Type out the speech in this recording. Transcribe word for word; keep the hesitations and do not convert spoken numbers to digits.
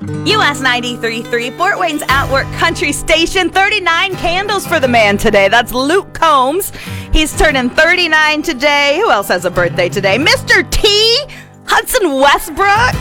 U S ninety-three point three, Fort Wayne's Outwork Country Station. thirty-nine candles for the man today. That's Luke Combs. He's turning thirty-nine today. Who else has a birthday today? Mister T, Hudson Westbrook.